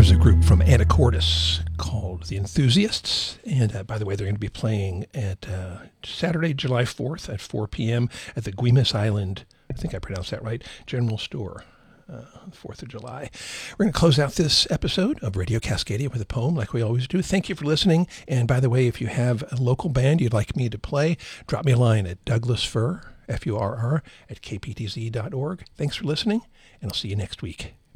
Here's a group from Anacortes called The Enthusiasts. And by the way, they're going to be playing at Saturday, July 4th at 4 p.m. at the Guimas Island, I think I pronounced that right, General Store. 4th of July. We're going to close out this episode of Radio Cascadia with a poem like we always do. Thank you for listening. And by the way, if you have a local band you'd like me to play, drop me a line at douglasfurr, F-U-R-R, at kptz.org. Thanks for listening, and I'll see you next week.